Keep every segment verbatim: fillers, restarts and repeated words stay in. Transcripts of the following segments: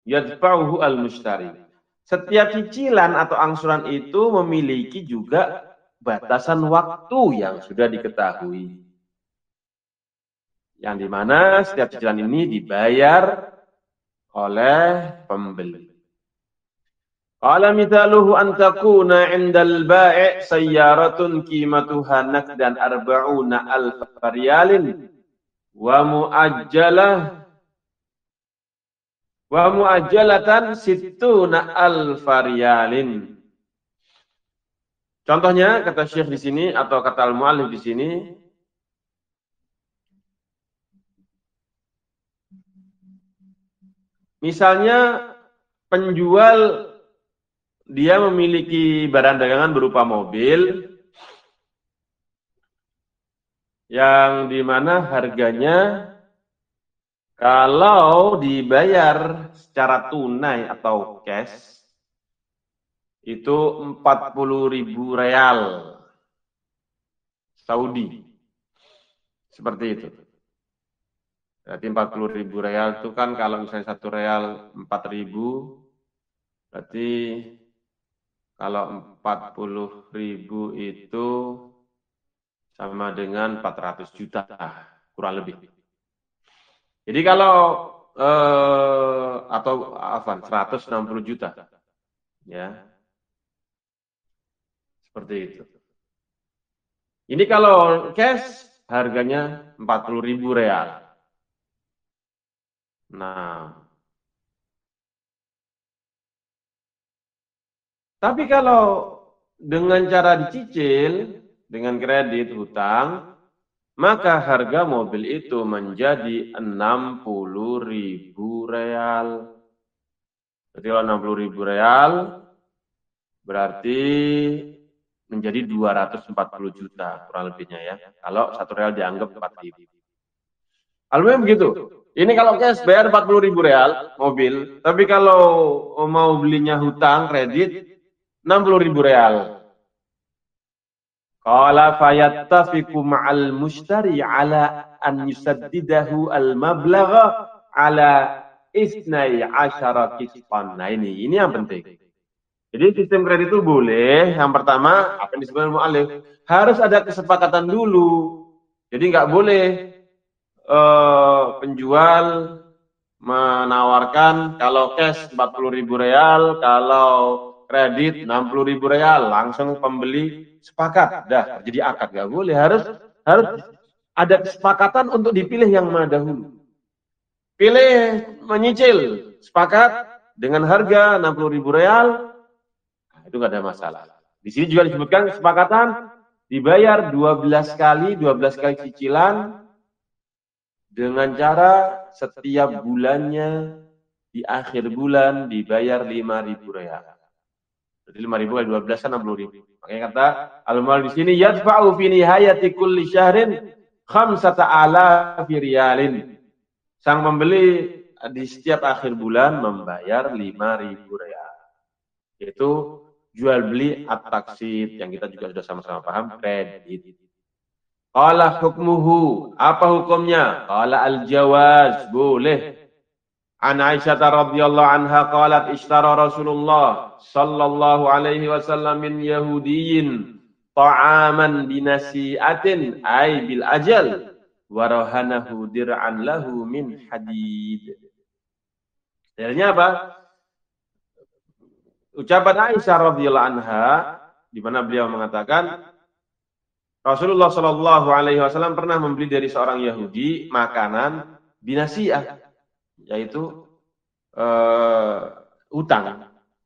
yadfa'uhu al-mushtari. Setiap cicilan atau angsuran itu memiliki juga batasan waktu yang sudah diketahui. Yang dimana setiap cicilan ini dibayar oleh pembeli. Qala mithaluhu an takuna 'indal bai' sayyaratun qimatuha naqdan arba'una alf riyalin wa muajjalah wa muajjalatan sittuna alf riyalin. Contohnya kata Syekh di sini atau kata al-muallif di sini, misalnya penjual dia memiliki barang dagangan berupa mobil yang dimana harganya kalau dibayar secara tunai atau cash itu empat puluh ribu real Saudi. Seperti itu. Berarti empat puluh ribu real itu kan kalau misalnya satu real empat ribu, berarti kalau empat puluh ribu itu sama dengan empat ratus juta, kurang lebih. Jadi kalau, eh, atau apa, seratus enam puluh juta. Ya, seperti itu. Ini kalau cash, harganya empat puluh ribu real. Nah, tapi kalau dengan cara dicicil, dengan kredit hutang, maka harga mobil itu menjadi enam puluh ribu real. Jadi kalau enam puluh ribu real, berarti menjadi dua ratus empat puluh juta, kurang lebihnya ya. Kalau satu real dianggap empat ribu. Alhamdulillah begitu. Ini kalau cash bayar empat puluh ribu real mobil, tapi kalau mau belinya hutang kredit enam puluh ribu real. Qala fayattafiqu ma'al mushtari ala an yusaddidahu al-mablagha ala isnai asyara qistan. Nah ini, ini yang penting. Jadi sistem kredit itu boleh, yang pertama, apa yang disebut mu'alif, harus ada kesepakatan dulu. Jadi nggak boleh uh, penjual menawarkan kalau cash empat puluh ribu real, kalau kredit enam puluh ribu real, langsung pembeli sepakat, dah jadi akad, nggak boleh, harus harus ada kesepakatan untuk dipilih yang mana dahulu. Pilih menyicil, sepakat dengan harga enam puluh ribu real, nah, itu nggak ada masalah. Di sini juga disebutkan kesepakatan dibayar dua belas kali, dua belas kali cicilan dengan cara setiap bulannya di akhir bulan dibayar lima ribu real. Jadi lima ribu kali dua belas kan enam puluh ribu. Makanya kata al-mu'allif di sini yadfa'u fi nihayati kulli syahrin khamsata alafi riyalin. Sang pembeli di setiap akhir bulan membayar lima ribu real. Itu jual beli at-taqsid yang kita juga sudah sama-sama paham, kredit. Qala hukmuhu, apa hukumnya? Qala al-jawaz, boleh. An Aisyah radhiyallahu anha qalat ishtara Rasulullah sallallahu alaihi wasallam min Yahudiyyin ta'aman binasi'atin ay bil ajal wa rahanahu dir'an lahu min hadid. Dalilnya apa? Ucapan Aisyah radhiyallahu anha di mana beliau mengatakan Rasulullah sallallahu alaihi wasallam pernah membeli dari seorang Yahudi makanan binasi'ah, yaitu uh, utang.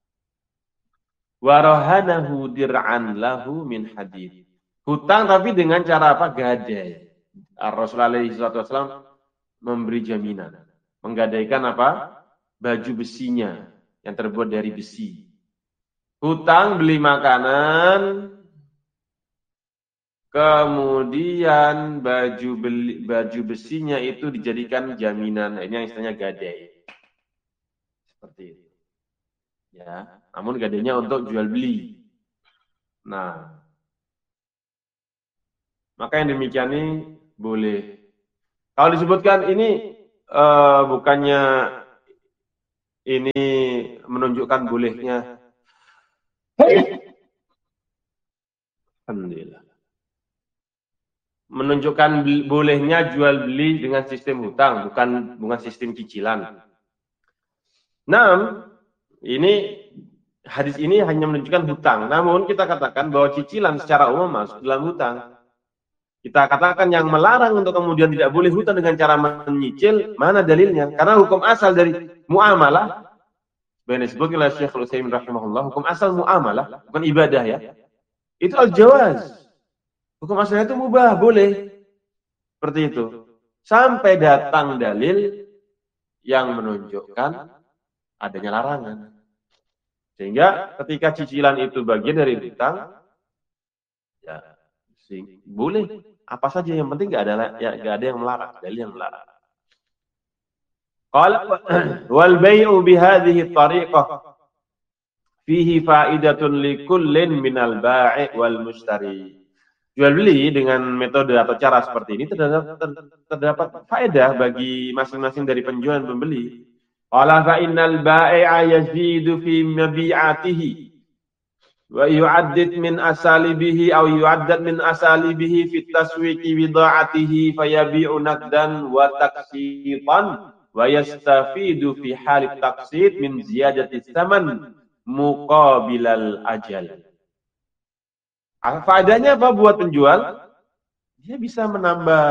Warahanahu dir'an lahu min hadid. Hutang tapi dengan cara apa? Gadai. Rasulullah alaihi wasallam memberi jaminan. Menggadaikan apa? Baju besinya yang terbuat dari besi. Hutang beli makanan, kemudian baju beli, baju besinya itu dijadikan jaminan. Ini yang istilahnya gadai. Seperti itu. Ya, namun gadainya untuk jual beli. Nah, maka yang demikian ini boleh. Kalau disebutkan ini uh, bukannya ini menunjukkan bolehnya. Alhamdulillah. Menunjukkan bolehnya jual beli dengan sistem hutang, bukan bukan sistem cicilan. Nah, ini hadis ini hanya menunjukkan hutang. Namun kita katakan bahwa cicilan secara umum masuk dalam hutang. Kita katakan yang melarang untuk kemudian tidak boleh hutang dengan cara menyicil, mana dalilnya? Karena hukum asal dari muamalah, sebenarnya disebut oleh Syekhul Utsaimin rahimahullah, hukum asal muamalah, bukan ibadah ya. Itu al-jawaz. Hukum asalnya itu mubah, boleh. Seperti itu. Sampai datang dalil yang menunjukkan adanya larangan. Sehingga ketika cicilan itu bagian dari hutang, ya sih, boleh. Apa saja yang penting nggak ada ya, nggak ada yang melarang, dalil yang melarang. Qala wal bai'u bi hadhihi tariqah fihi fa'idatun likullin minal ba'i' wal mushtari. Jual beli dengan metode atau cara seperti ini terdapat, terdapat faedah bagi masing-masing dari penjual dan pembeli. Qala fa innal bai'a yazidu fi mabi'atihi wa yu'addid min asalibihi aw yu'addad min asalibihi fi taswiqi bida'atihi fayabi'u naqdan wa taqsitan wa yastafidu fi halit taqsid min ziyadati tsaman muqabilal ajal. Faedahnya apa buat penjual? Dia bisa menambah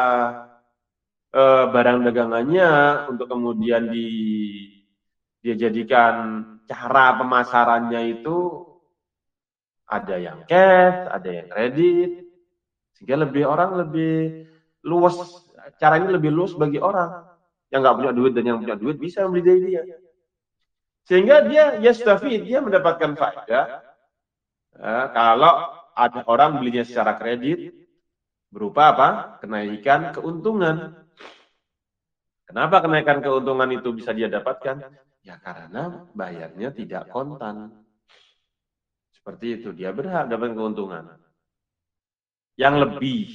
e, barang dagangannya untuk kemudian di, dia jadikan cara pemasarannya itu ada yang cash, ada yang kredit, sehingga lebih orang lebih luas, caranya lebih luas bagi orang yang nggak punya duit dan yang punya duit bisa membeli dari dia, sehingga dia yastafid, dia mendapatkan faedah. Nah, kalau ada orang belinya secara kredit berupa apa? Kenaikan keuntungan. Kenapa kenaikan keuntungan itu bisa dia dapatkan? Ya karena bayarnya tidak kontan. Seperti itu, dia berhak dapat keuntungan yang lebih.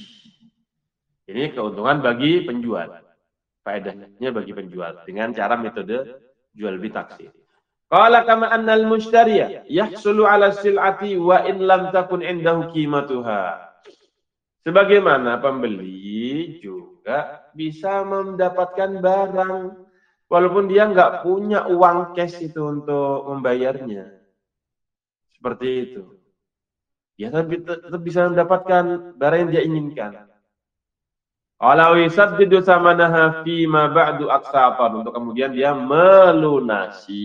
Ini keuntungan bagi penjual. Faedahnya bagi penjual dengan cara metode jual beli taksir. Qala kama annal mushtariya yahsulu ala sil'ati wa in lam takun indahu qimatuha. Sebagaimana pembeli juga bisa mendapatkan barang walaupun dia nggak punya uang cash itu untuk membayarnya. Seperti itu. Dia tetap bisa mendapatkan barang yang dia inginkan. Qala yusaddidu samanaha fi ma ba'du aqsatan, untuk kemudian dia melunasi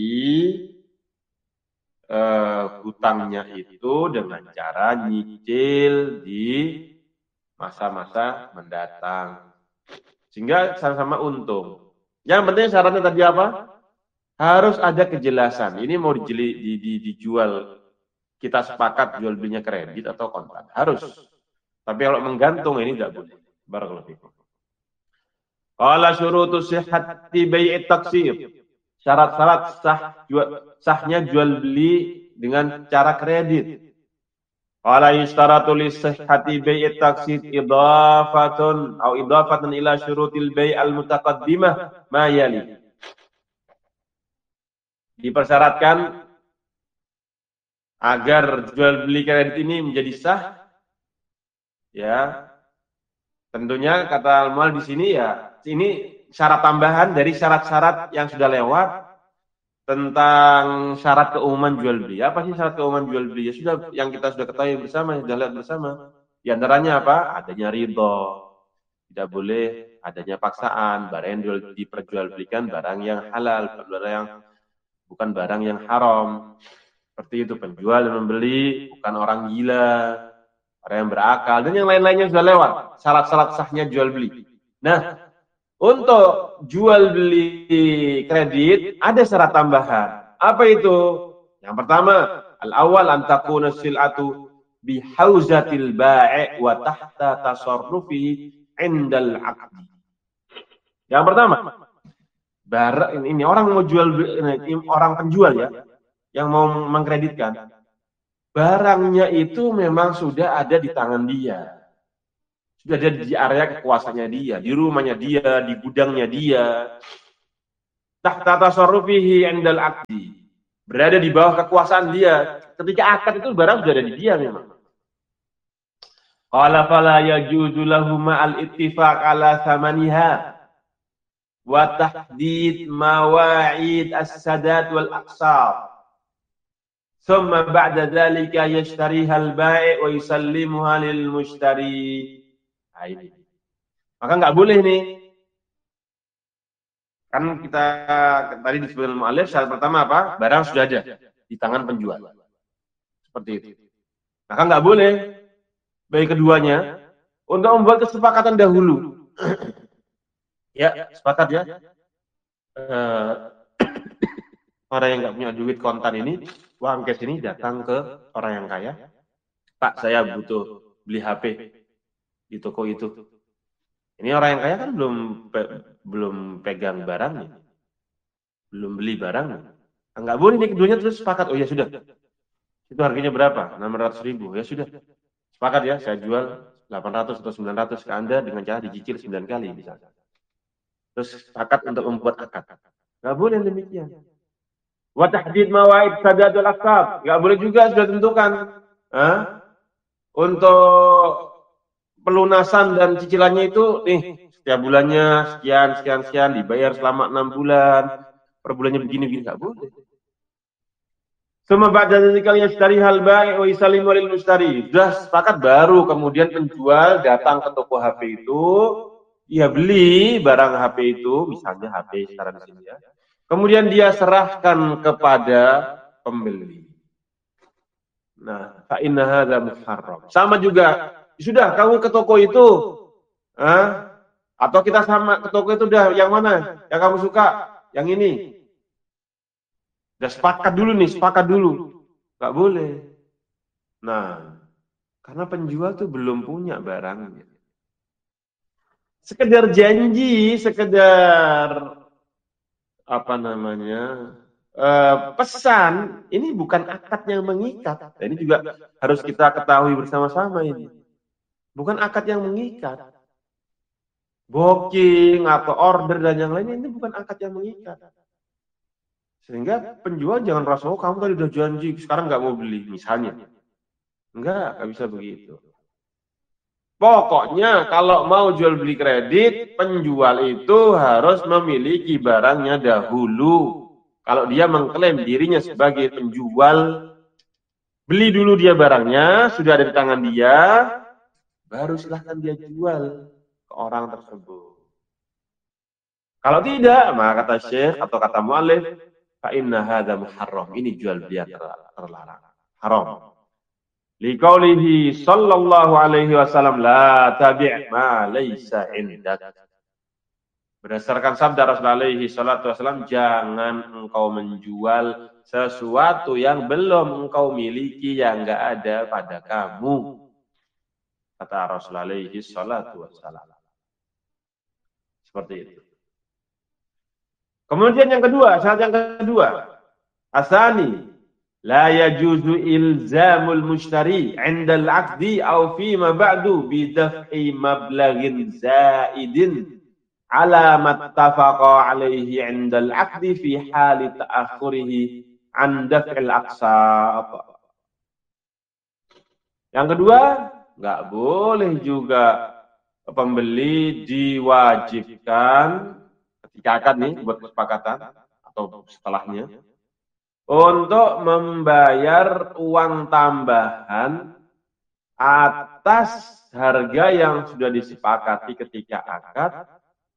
uh, hutangnya itu dengan cara nyicil di masa-masa mendatang. Sehingga sama-sama untung. Yang penting syaratnya tadi apa? Harus ada kejelasan. Ini mau dijeli, di, di, dijual, kita sepakat jual belinya kredit atau kontan. Harus. Tapi kalau menggantung ini tidak boleh. Barakallahu fikum. Qala syurutu sihhati bai'it taksir. Syarat-syarat sah jual, sahnya jual beli dengan cara kredit. Qala yustaratu li sihhati bai'it taksir idafatun atau idafatan ila syurutil bai' al mutaqaddimah ma yali. Dipersyaratkan agar jual beli kredit ini menjadi sah, ya. Tentunya kata al-mu'allif di sini ya, ini syarat tambahan dari syarat-syarat yang sudah lewat tentang syarat keumuman jual beli. Apa sih syarat keumuman jual beli? Ya sudah, yang kita sudah ketahui bersama, sudah lihat bersama. Di antaranya apa? Adanya ridho. Tidak boleh adanya paksaan, barang yang diperjualbelikan barang yang halal, barang yang bukan barang yang haram. Seperti itu, penjual dan membeli bukan orang gila, orang yang berakal, dan yang lain-lainnya sudah lewat. Syarat-syarat sahnya jual beli. Nah, untuk jual beli kredit ada syarat tambahan. Apa itu? Yang pertama, al-awwal an takuna sil'atu bihauzatil bai' wa tahta tasarrufihi indal 'aqdi. Yang pertama, barang ini orang mau jual ini, orang penjual ya, yang mau mengkreditkan, barangnya itu memang sudah ada di tangan dia. Sudah ada di area kekuasaannya dia, di rumahnya dia, di gudangnya dia. tahta tasarrufihi 'indal 'aqdi. Berada di bawah kekuasaan dia. Ketika akad itu barang sudah ada di dia memang. Qala fala yajuzu lahu ma'al ittifaq ala thamaniha wa tahdid mawa'id as-sadat wal aqsar. Thumma ba'da dhalika yashtariha al-bai' wa yusallimuha lil mushtari. Nah, ini. Maka enggak boleh nih. Kan kita tadi disebutkan mu'allif syarat pertama apa? Barang sudah ada di tangan penjual. Seperti itu. Maka enggak boleh bagi keduanya untuk membuat kesepakatan dahulu. Ya, sepakat ya. Uh, orang yang nggak punya duit kontan ini, uang cash ini datang ke orang yang kaya. Pak, saya butuh beli H P di toko itu. Ini orang yang kaya kan belum pe, belum pegang barangnya, belum beli barangnya. Nggak boleh nih keduanya terus sepakat. Oh ya sudah, itu harganya berapa? enam ratus ribu. Ya sudah, sepakat ya, saya jual delapan ratus atau sembilan ratus ke Anda dengan cara dicicil sembilan kali misalnya. Terus sepakat untuk membuat akad. Nggak boleh demikian. Wa tahdid mawa'id sadadul aqsab. Nggak boleh juga sudah tentukan. Hah? Untuk pelunasan dan cicilannya itu nih setiap bulannya sekian sekian sekian dibayar selama enam bulan. Per bulannya begini-begini nggak boleh. Semua ba'da dzalika yashtari hal bai' wa yusallimu lil mushtari. Sudah sepakat baru kemudian penjual datang ke toko H P itu, dia beli barang H P itu, misalnya H P sekarang di sini ya. Kemudian dia serahkan kepada pembeli. Nah, fa inna hadza muharram. Sama juga, sudah kamu ke toko itu, ah? Atau kita sama ke toko itu udah yang mana? Yang kamu suka? Yang ini. Udah sepakat dulu nih, sepakat dulu. Gak boleh. Nah, karena penjual tuh belum punya barangnya. Sekedar janji, sekedar apa namanya uh, pesan, ini bukan akad yang mengikat. Nah, ini juga harus kita ketahui bersama-sama ini. Bukan akad yang mengikat. Booking atau order dan yang lainnya ini bukan akad yang mengikat. Sehingga penjual jangan rasa, oh kamu tadi udah janji, sekarang nggak mau beli, misalnya. Enggak, nggak bisa begitu. Pokoknya kalau mau jual beli kredit, penjual itu harus memiliki barangnya dahulu. Kalau dia mengklaim dirinya sebagai penjual, beli dulu dia barangnya, sudah ada di tangan dia, baru silahkan dia jual ke orang tersebut. Kalau tidak, maka kata Syekh atau kata mu'allif, fa inna hadza muharram. Ini jual beli terlarang. Haram. Liqaulihi sallallahu alaihi wasallam la tabi' ma laysa indak. Berdasarkan sabda Rasulullah alaihi salatu wasallam, jangan engkau menjual sesuatu yang belum engkau miliki, yang enggak ada pada kamu. Kata Rasulullah alaihi salatu wasallam. Seperti itu. Kemudian yang kedua, syarat yang kedua, asani la yajuzu ilzamul mushtari 'inda al-'aqdi aw fi ma ba'du bi daf'i mablaghin za'idin 'ala ma ittafaqa 'alaihi 'inda al-'aqdi fi hali ta'akhurihi 'an daf'il aqsat. Yang kedua, enggak boleh juga pembeli diwajibkan ketika akad nih buat kesepakatan atau setelahnya untuk membayar uang tambahan atas harga yang sudah disepakati ketika akad.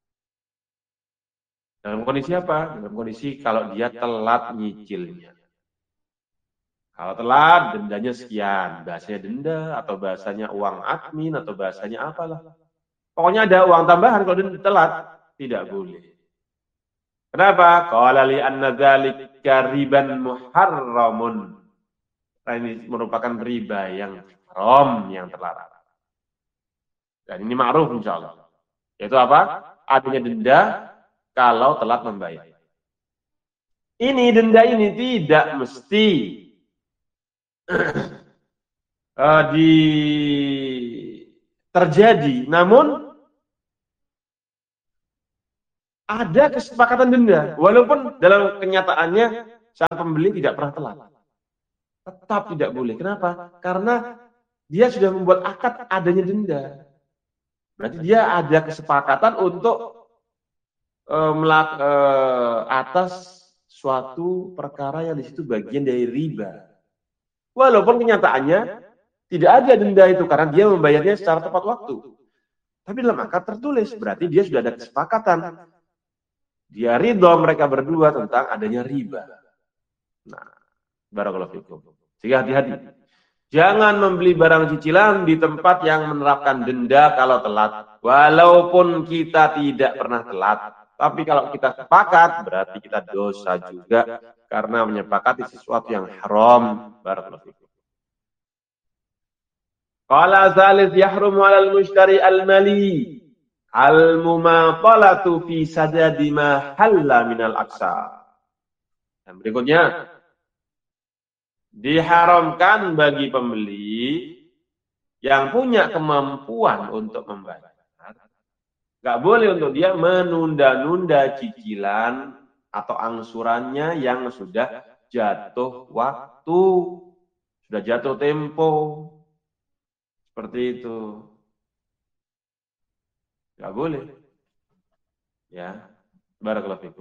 Dalam kondisi apa? Dalam kondisi kalau dia telat nyicilnya. Kalau telat, dendanya sekian. Bahasanya denda, atau bahasanya uang admin, atau bahasanya apalah. Pokoknya ada uang tambahan kalau dia telat. Tidak boleh. Kenapa? Qala li anna dzalika riban muharramun. Nah, ini merupakan riba yang haram, yang terlarang. Dan ini ma'ruf insyaallah. Yaitu apa? Adanya denda kalau telat membayar. Ini denda ini tidak mesti uh, di terjadi, namun ada kesepakatan denda, walaupun dalam kenyataannya sang pembeli tidak pernah telat. Tetap tidak boleh. Kenapa? Karena dia sudah membuat akad adanya denda. Berarti dia ada kesepakatan untuk uh, melak, uh, atas suatu perkara yang di situ bagian dari riba. Walaupun kenyataannya tidak ada denda itu karena dia membayarnya secara tepat waktu. Tapi dalam akad tertulis, berarti dia sudah ada kesepakatan. Dia ridho mereka berdua tentang adanya riba. Nah, barakallahu fikum. Sehingga hati-hati. Jangan membeli barang cicilan di tempat yang menerapkan denda kalau telat. Walaupun kita tidak pernah telat. Tapi kalau kita sepakat, berarti kita dosa juga. Karena menyepakati sesuatu yang haram. Barakallahu fikum. Qala tsalits yahrumu 'alal mushtari al-mali al-mumatalatu fi sadadi ma halla minal aqsa. Dan berikutnya, diharamkan bagi pembeli yang punya kemampuan untuk membayar. Gak boleh untuk dia menunda-nunda cicilan atau angsurannya yang sudah jatuh waktu, sudah jatuh tempo. Seperti itu. Gak boleh. Ya. Barakallahu fikum.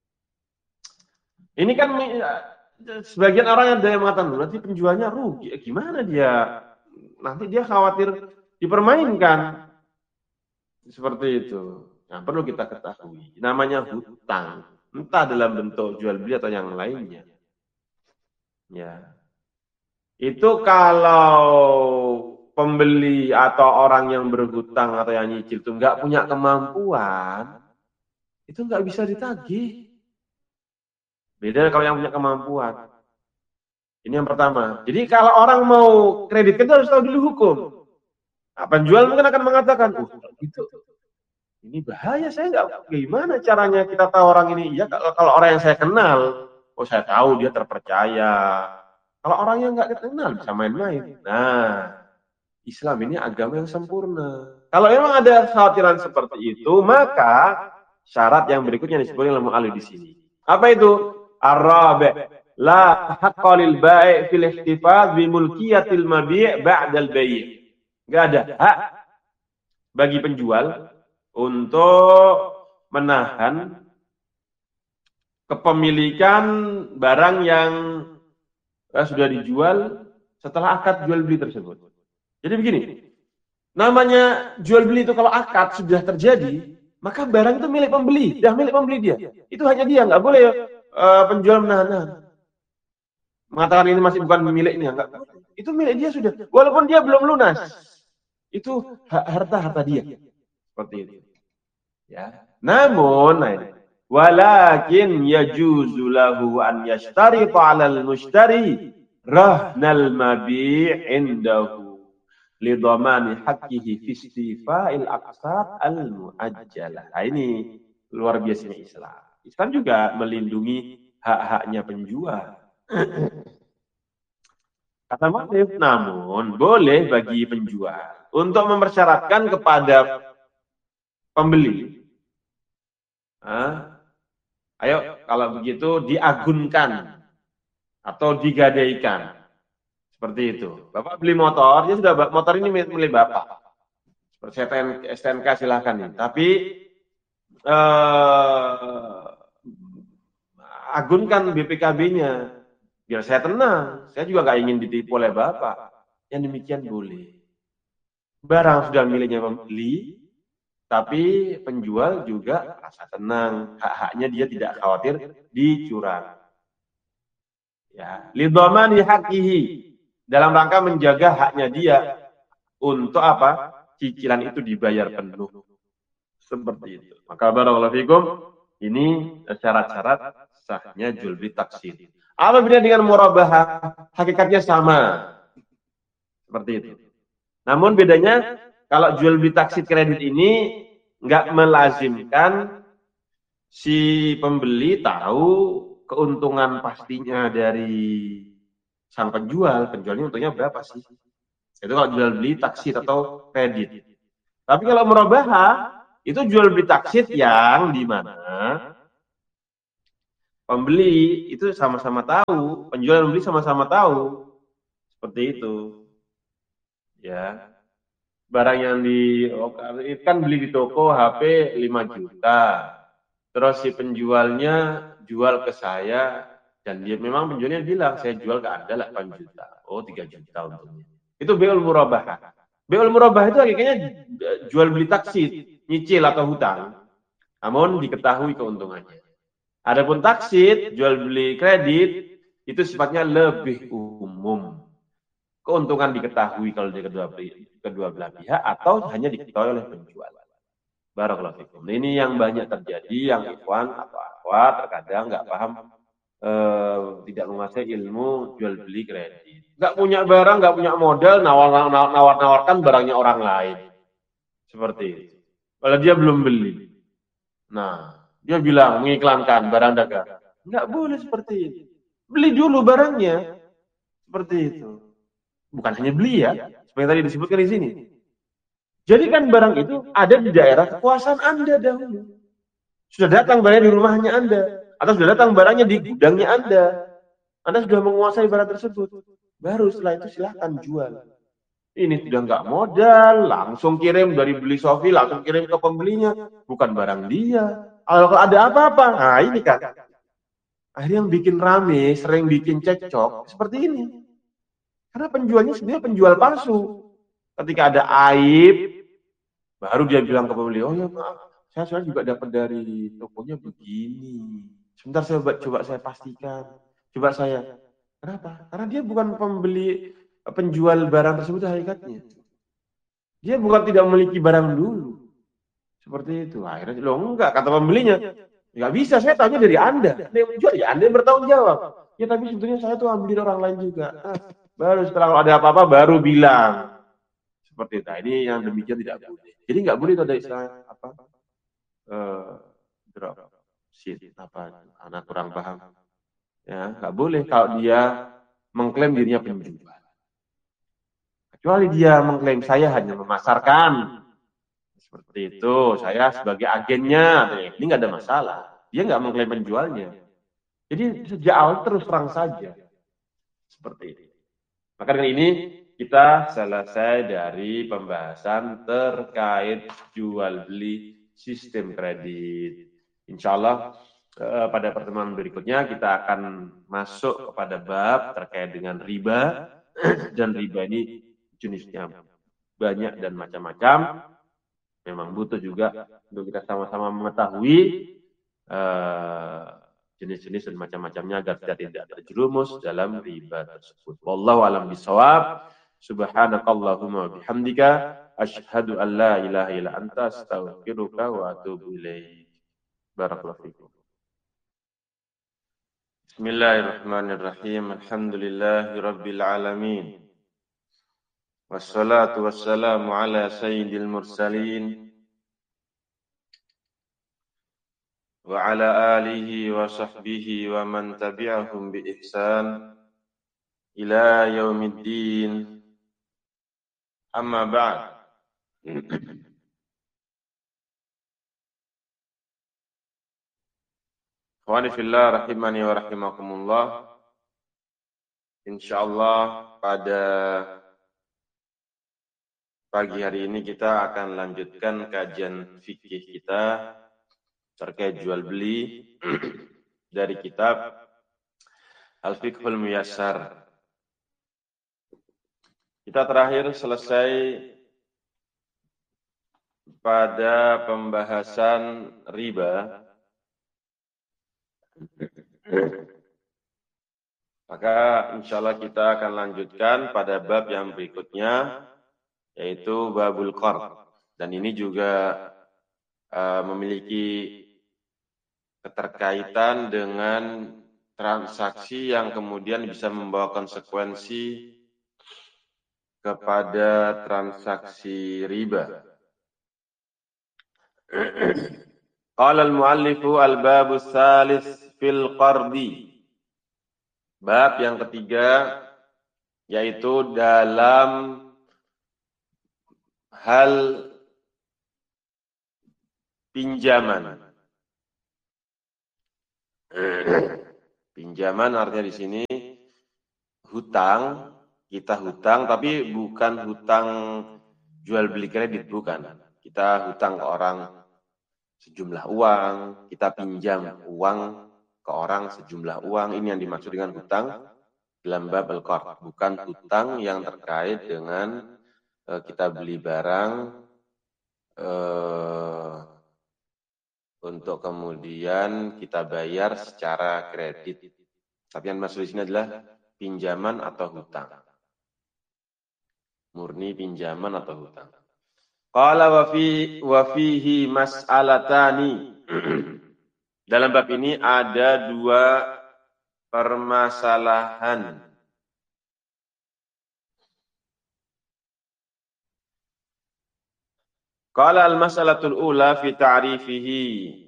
Ini kan sebagian orang ada yang mengatakan, nanti penjualnya rugi. Eh, gimana dia? Nanti dia khawatir dipermainkan. Seperti itu. Nah, perlu kita ketahui. Namanya hutang. Entah dalam bentuk jual beli atau yang lainnya. Ya. Itu kalau pembeli atau orang yang berhutang atau yang nyicil itu nggak punya kemampuan, itu nggak bisa ditagih. Beda kalau yang punya kemampuan. Ini yang pertama. Jadi kalau orang mau kredit kita harus tahu dulu hukum. Nah, penjual mungkin akan mengatakan, oh itu ini bahaya, saya nggak, gimana caranya kita tahu orang ini? Ya kalau, kalau orang yang saya kenal, oh saya tahu dia terpercaya. Kalau orang yang nggak kenal bisa main-main. Nah, Islam ini agama yang sempurna. Kalau memang ada kekhawatiran seperti itu, maka syarat yang berikutnya disebut oleh mu'allif di sini. Apa itu? Ar-rabi' la haqqa lil bai' fil ihtifaz bi mulkiyatil mabi' ba'dal bai'. Enggak ada hak bagi penjual untuk menahan kepemilikan barang yang sudah dijual setelah akad jual beli tersebut. Jadi begini, namanya jual beli itu kalau akad sudah terjadi, maka barang itu milik pembeli, sudah milik pembeli dia. Itu hanya dia, nggak boleh uh, penjual menahan. Mengatakan ini masih bukan miliknya, nggak boleh. Itu milik dia sudah, walaupun dia belum lunas. Itu harta-harta dia. Seperti itu. Ya. Namun, nah ini, walakin yajuzu lahu an yashtari 'alal mushtari rahnal mabi' indahu lidhamani haqqihi fi istifa'il aqsat al-muajjalah. Nah, ini luar biasanya Islam. Islam juga melindungi hak-haknya penjual. Kata mu'allif, namun boleh bagi penjual untuk mempersyaratkan kepada pembeli, ah, ayo kalau begitu diagunkan atau digadaikan. Seperti itu. Bapak beli motor, dia sudah motor ini milik Bapak. Seperti S T N K silahkan nih. Tapi eh, agunkan B P K B-nya. Biar saya tenang. Saya juga nggak ingin ditipu oleh Bapak. Yang demikian boleh. Barang sudah miliknya pembeli, tapi penjual juga rasa tenang. Hak-haknya dia tidak khawatir dicurang. Ya, lidhamani haqqihi, dalam rangka menjaga haknya dia untuk apa? Cicilan itu dibayar penuh. Seperti itu. Maka barakallahu fikum, ini syarat-syarat sahnya jual beli taksir. Apa bedanya dengan murabahah? Hakikatnya sama. Seperti itu. Namun bedanya kalau jual beli taksir kredit ini nggak melazimkan si pembeli tahu keuntungan pastinya dari sang penjual. Penjualnya untungnya berapa sih? Itu kalau jual beli taksir atau kredit. Tapi kalau murabahah Itu jual beli taksid yang di mana pembeli itu sama-sama tahu, penjual dan pembeli sama-sama tahu. Seperti itu. Ya. Barang yang di kan beli di toko H P lima juta. Terus si penjualnya jual ke saya dan dia memang penjualnya bilang saya jual ke Anda delapan juta. Oh, tiga juta untungnya. Itu beul murabah. Beul murabah itu akhirnya jual beli taksid, nyicil atau hutang. Namun diketahui keuntungannya. Adapun taksid, jual beli kredit itu sifatnya lebih umum. Keuntungan diketahui kalau di kedua kedua belah pihak atau hanya diketahui oleh penjual. Barakallahu fikum. Ini yang banyak terjadi, yang ikhwan atau akhwat terkadang nggak paham, eh, tidak menguasai ilmu jual beli kredit. Nggak punya barang, nggak punya modal, nawar-nawarkan barangnya orang lain. Seperti itu. Kalau dia belum beli. Nah, dia bilang mengiklankan barang dagang. Nggak boleh seperti itu. Beli dulu barangnya. Seperti itu. Bukan hanya beli ya, seperti tadi disebutkan di sini. Jadikan barang itu ada di daerah kekuasaan Anda dahulu. Sudah datang barangnya di rumahnya Anda. Atau sudah datang barangnya di gudangnya Anda. Anda sudah menguasai barang tersebut. Baru setelah itu silahkan jual. Ini sudah nggak modal, langsung kirim dari beli Sofi, langsung kirim ke pembelinya. Bukan barang dia. Kalau ada apa-apa, nah ini kan. Akhirnya yang bikin rame, sering bikin cekcok, seperti ini. Karena penjualnya sebenarnya penjual palsu. Ketika ada aib, baru dia bilang ke pembeli, oh ya maaf, saya soalnya juga dapat dari tokonya begini. Sebentar saya coba, coba saya pastikan. Coba saya, kenapa? Karena dia bukan pembeli, penjual barang tersebut hakikatnya. Dia bukan tidak memiliki barang dulu. Seperti itu. Akhirnya, loh enggak, kata pembelinya. Enggak bisa, saya tahunya dari Anda. Anda yang menjual, ya Anda yang bertanggung jawab. Ya tapi sebetulnya saya tuh ambil orang lain juga. Nah, baru setelah kalau ada apa-apa, baru bilang. Seperti itu. Nah, ini yang demikian tidak boleh. Jadi nggak boleh itu ada istilah apa? Uh, drop sheet apa? Anak kurang paham. Ya, nggak boleh kalau dia mengklaim dirinya penjual. Kecuali dia mengklaim saya hanya memasarkan. Seperti itu, saya sebagai agennya, ini nggak ada masalah. Dia nggak mengklaim penjualnya. Jadi sejak awal terus terang saja. Seperti itu. Maka dengan ini kita selesai dari pembahasan terkait jual beli sistem kredit. Insya Allah eh, pada pertemuan berikutnya kita akan masuk kepada bab terkait dengan riba. Dan riba ini jenisnya banyak dan macam-macam. Memang butuh juga untuk kita sama-sama mengetahui uh, jenis-jenis dan macam-macamnya agar kita tidak terjerumus dalam riba tersebut. Wallahu a'lam bishawab. Subhanakallahumma bihamdika asyhadu an la ilaha illa anta astaghfiruka wa atubu ilaik. Barakallahu fikum. Bismillahirrahmanirrahim. Alhamdulillahi rabbil alamin. Wassalatu wassalamu ala sayyidil mursalin wa ala alihi wa sahbihi wa man tabi'ahum bi ihsan ila yaumiddin. Amma ba'd. Ikhwani fillah rahimani wa rahimakumullah. Insyaallah pada pagi hari ini kita akan lanjutkan kajian fikih kita terkait jual beli dari kitab Al-Fiqhul Muyassar. Kita terakhir selesai pada pembahasan riba. Maka insya Allah kita akan lanjutkan pada bab yang berikutnya, yaitu babul qard. Dan ini juga uh, memiliki keterkaitan dengan transaksi yang kemudian bisa membawa konsekuensi kepada transaksi riba. Qala al-muallifu al-babu tsalis fil qardi. Bab yang ketiga yaitu dalam hal pinjaman. Pinjaman artinya di sini hutang, kita hutang tapi bukan hutang jual beli kredit, bukan. Kita hutang ke orang sejumlah uang, kita pinjam uang ke orang sejumlah uang. Ini yang dimaksud dengan hutang dalam bab al-qard, bukan hutang yang terkait dengan uh, kita beli barang uh, untuk kemudian kita bayar secara kredit. Tapi yang maksud di sini adalah pinjaman atau hutang. Murni pinjaman atau hutang. Qala wa fi wa fihi mas'alatani. Dalam bab ini ada dua permasalahan. Qala al-mas'alatul ula fi ta'rifihi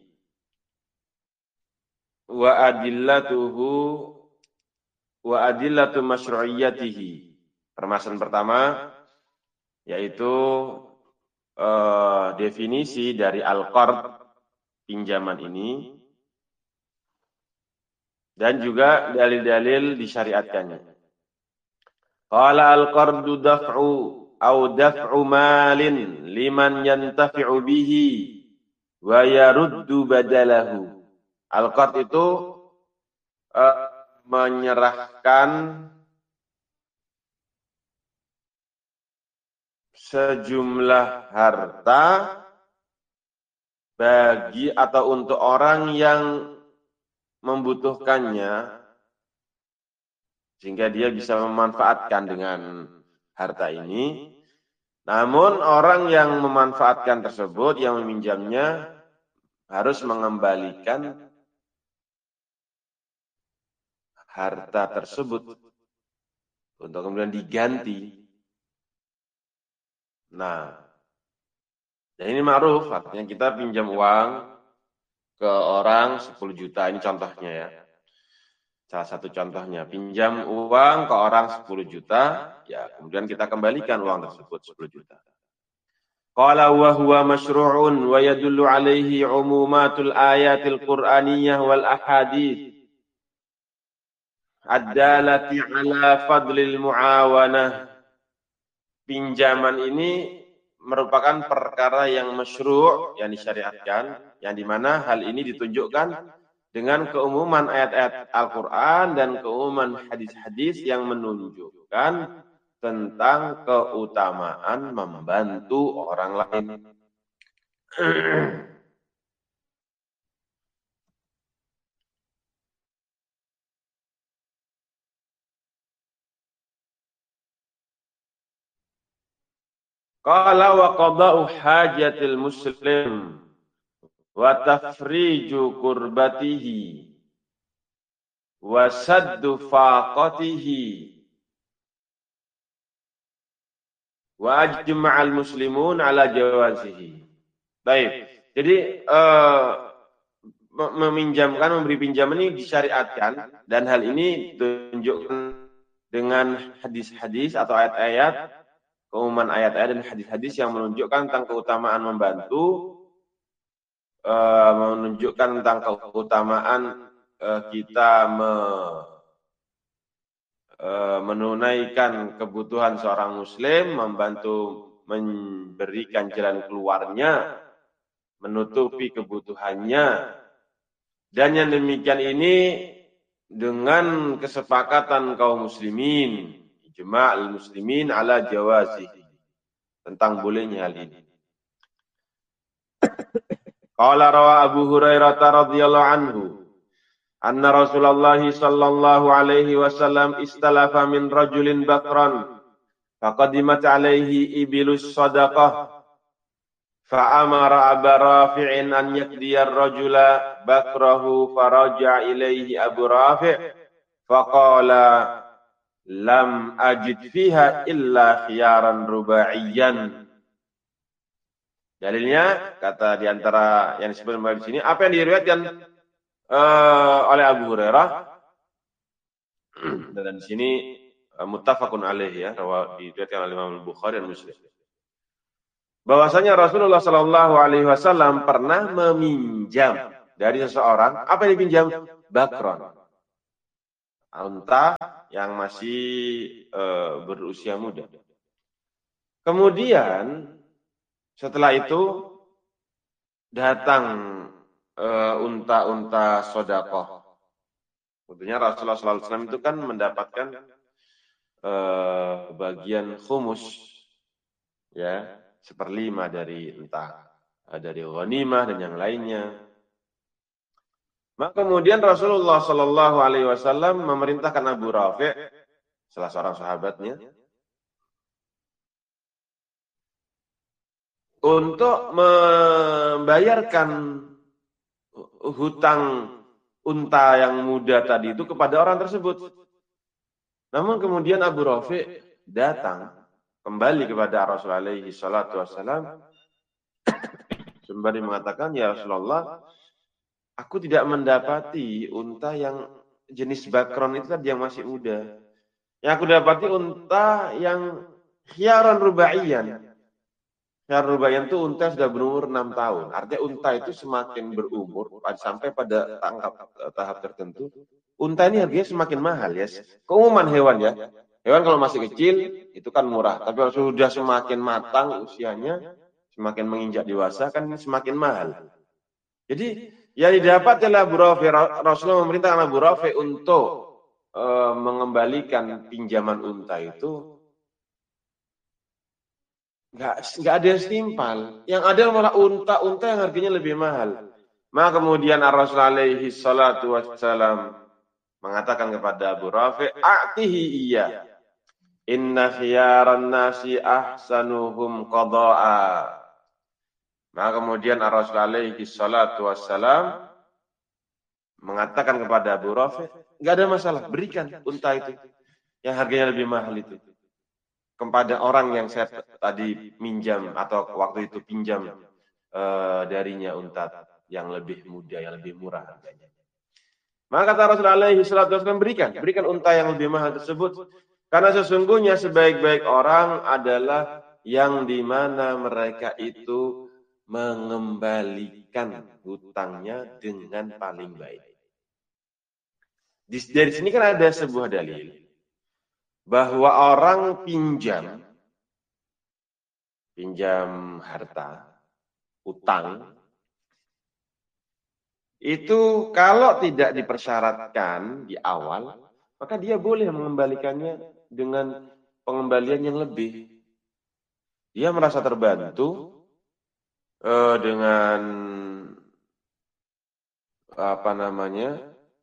wa adillatuhu wa adillatu masyru'iyyatihi. Permasalahan pertama yaitu uh, definisi dari al-qard pinjaman ini dan juga dalil-dalil disyariatkannya. Qala al-qardu daf'u au daf'u malin liman yantafi'u bihi wa yaruddu badalahu. Al-qard itu uh, menyerahkan sejumlah harta bagi atau untuk orang yang membutuhkannya sehingga dia bisa memanfaatkan dengan harta ini. Namun orang yang memanfaatkan tersebut, yang meminjamnya harus mengembalikan harta tersebut untuk kemudian diganti. Nah, dan ini ma'ruf, artinya kita pinjam uang ke orang sepuluh juta, ini contohnya ya. Salah satu contohnya, pinjam uang ke orang sepuluh juta, ya kemudian kita kembalikan uang tersebut sepuluh juta. Qala wa huwa masyru'un wa yadullu alaihi umumatul ayatil qur'aniyah wal ahadith ad-dalati ala fadlil muawanah. Pinjaman ini merupakan perkara yang masyru', yang disyariatkan, yang dimana hal ini ditunjukkan dengan keumuman ayat-ayat Al-Quran dan keumuman hadis-hadis yang menunjukkan tentang keutamaan membantu orang lain. Qala wa qada'u hajatil muslim wa tafriju kurbatihi wa saddu faqatihi wa ajma'al muslimun ala jawazihi. Baik. Jadi uh, meminjamkan, memberi pinjaman ini disyariatkan, dan hal ini ditunjukkan dengan hadis-hadis atau ayat-ayat, keumuman ayat-ayat dan hadis-hadis yang menunjukkan tentang keutamaan membantu, uh, menunjukkan tentang keutamaan uh, kita me, uh, menunaikan kebutuhan seorang muslim, membantu memberikan jalan keluarnya, menutupi kebutuhannya. Dan yang demikian ini dengan kesepakatan kaum muslimin, ijma'ul muslimin ala jawazihi, tentang bolehnya hal ini. Qala rawa Abu Hurairah radhiyallahu anhu anna Rasulullah sallallahu alaihi wasallam istalafa min rajulin bakran faqadimat alaihi ibilus sadaqah fa'amara Aba Rafi'in an yakdiya ar-rajula bakrahu faraja ilaihi Abu Rafi' faqala lam ajid fiha illa khiyaran rubaiyan. Dalilnya, kata diantara yang disebutkan di sini, apa yang diriwayatkan uh, oleh Abu Hurairah, dan di sini uh, muttafaqun alaih ya, diriwayatkan oleh Imam Bukhari dan Muslim. bahwasanya Rasulullah Shallallahu Alaihi Wasallam pernah meminjam dari seseorang, apa yang dipinjam? Bakron, unta yang masih uh, berusia muda. Kemudian setelah itu datang uh, unta-unta sodakoh. Tentunya Rasulullah Shallallahu Alaihi Wasallam itu kan mendapatkan uh, bagian khumus, ya, seperlima dari entah dari ghanimah dan yang lainnya. Maka kemudian Rasulullah Shallallahu Alaihi Wasallam memerintahkan Abu Rafi', salah seorang sahabatnya, untuk membayarkan hutang unta yang muda tadi itu kepada orang tersebut. Namun kemudian Abu Rafi' datang kembali kepada Rasulullah alaihi salatu wassalam sembari mengatakan, ya Rasulullah, aku tidak mendapati unta yang jenis bakron itu tadi yang masih muda. Yang aku dapati unta yang khiyaran rubaiyan. Khiyaran rubaiyan itu unta yang sudah berumur enam tahun. Artinya unta itu semakin berumur sampai pada tangkap tahap tertentu, unta ini harganya semakin mahal ya. Keumuman hewan ya. Hewan kalau masih kecil itu kan murah, tapi kalau sudah semakin matang usianya, semakin menginjak dewasa kan semakin mahal. Jadi yang didapat oleh Abu Rafi', Rasulullah memerintahkan Abu Rafi' untuk e, mengembalikan pinjaman unta itu nggak nggak ada yang setimpal. Yang ada malah unta-unta yang harganya lebih mahal. Maka kemudian Rasulullah alaihi salatu wassalam mengatakan kepada Abu Rafi', a'tihi iya. Inna khiyaran nasi ahsanuhum qada'a. Maka kemudian Rasulullah alaihi salatu wassalam mengatakan kepada Abu Rafi', enggak ada masalah, berikan unta itu yang harganya lebih mahal itu kepada orang yang saya tadi minjam atau waktu itu pinjam uh, darinya unta yang lebih muda, yang lebih murah harganya. Maka kata Rasulullah alaihi salatu wassalam, berikan, berikan unta yang lebih mahal tersebut, karena sesungguhnya sebaik-baik orang adalah yang dimana mereka itu mengembalikan hutangnya dengan paling baik. Dari sini kan ada sebuah dalil bahwa orang pinjam, pinjam harta, utang, itu kalau tidak dipersyaratkan di awal, maka dia boleh mengembalikannya dengan pengembalian yang lebih. Dia merasa terbantu Uh, dengan apa namanya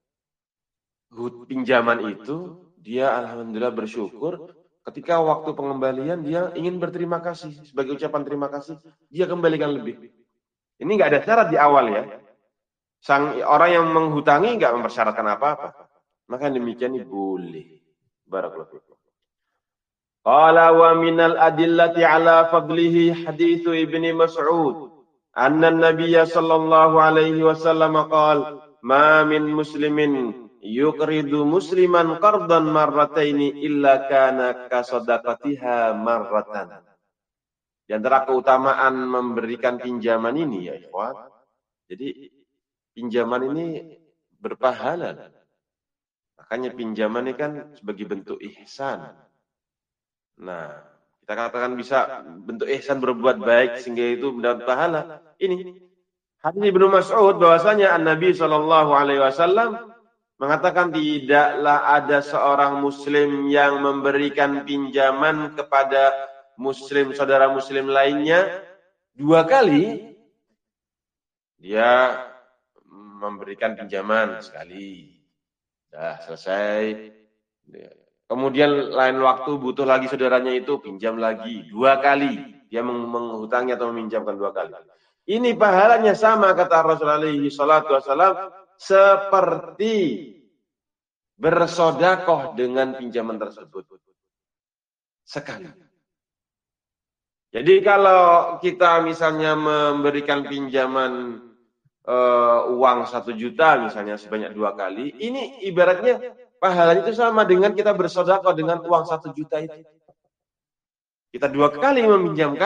pinjaman itu, dia alhamdulillah bersyukur. Ketika waktu pengembalian dia ingin berterima kasih, sebagai ucapan terima kasih dia kembalikan lebih. Ini nggak ada syarat di awal ya. Sang orang yang menghutangi nggak mempersyaratkan apa-apa, maka demikian ini boleh. Barakallahu fikum. Qala wa minal adillati ala fadlihi hadithu Ibni Mas'ud anna an-nabiyya sallallahu alaihi wasallam qala ma min muslimin yuqridu musliman qardan marrataini illa kana ka sadaqatiha marratan. Di antara keutamaan memberikan pinjaman ini ya ikhwan, jadi pinjaman ini berpahala. Makanya pinjaman ini kan sebagai bentuk ihsan. Nah, kita katakan bisa bentuk ihsan berbuat baik sehingga itu mendapat pahala. Ini hadis Ibnu Mas'ud bahwasanya An-Nabi sallallahu alaihi wasallam mengatakan tidaklah ada seorang muslim yang memberikan pinjaman kepada muslim saudara muslim lainnya dua kali. Dia memberikan pinjaman sekali. Dah selesai. Kemudian lain waktu butuh lagi saudaranya itu, pinjam lagi. Dua kali. Dia menghutangnya atau meminjamkan dua kali. Ini pahalanya sama, kata Rasulullah alaihi salatu wassalam, seperti bersodakoh dengan pinjaman tersebut. Sekali. Jadi kalau kita misalnya memberikan pinjaman uh, uang satu juta misalnya sebanyak dua kali, ini ibaratnya pahalanya itu sama dengan kita bersedekah dengan uang satu juta itu. Kita dua kali meminjamkan,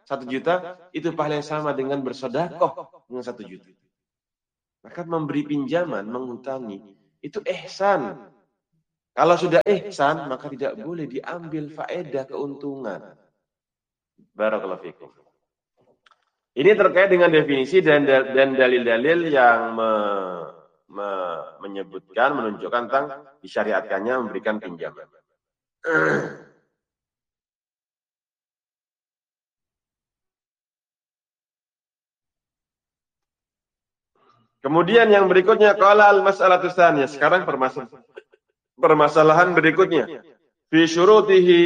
satu juta, itu pahala yang sama dengan bersedekah dengan satu juta. Maka memberi pinjaman, menghutangi, itu ihsan. Kalau sudah ihsan, maka tidak boleh diambil faedah keuntungan. Barakallahu fikum. Ini terkait dengan definisi dan dan dalil-dalil yang me, me, menyebutkan, menunjukkan tentang disyariatkannya memberikan pinjaman. Kemudian yang berikutnya, qala al-mas'alatu tsaniyah. Sekarang permasalahan permasalahan berikutnya. Fi syurutihi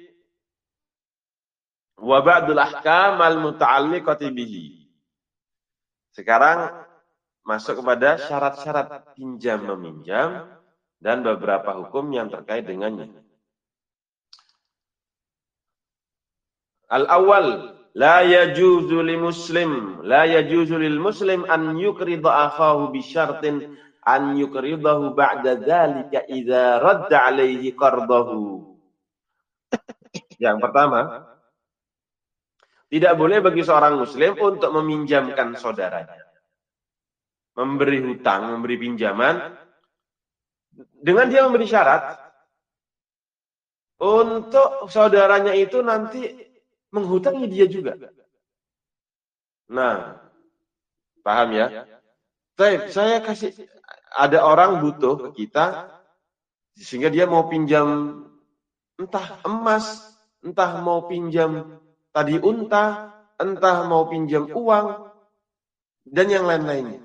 wa ba'dul ahkam al-muta'alliqati bihi. Sekarang masuk kepada syarat-syarat pinjam meminjam dan beberapa hukum yang terkait dengannya. Al-awwal, la yajuzu li muslim, la yajuzu lil muslim an yuqrida akhahu bi syartin an yuqridahu ba'da dzalika idza radda alaihi qardahu. Yang pertama, tidak boleh bagi seorang muslim untuk meminjamkan saudaranya, memberi hutang, memberi pinjaman, dengan dia memberi syarat untuk saudaranya itu nanti menghutangi dia juga. Nah, paham ya? Saya, saya kasih, ada orang butuh ke kita, sehingga dia mau pinjam entah emas, entah mau pinjam tadi unta, entah mau pinjam uang, dan yang lain-lainnya.